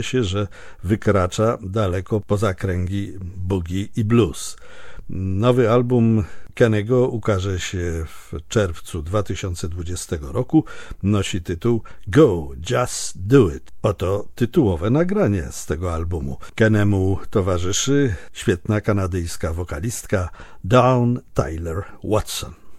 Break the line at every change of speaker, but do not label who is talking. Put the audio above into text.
się, że wykracza daleko poza kręgi boogie i blues. Nowy album Kenny'ego ukaże się w czerwcu 2020 roku. Nosi tytuł Go, Just Do It. Oto tytułowe nagranie z tego albumu. Kenny'emu towarzyszy świetna kanadyjska wokalistka Dawn Tyler Watson.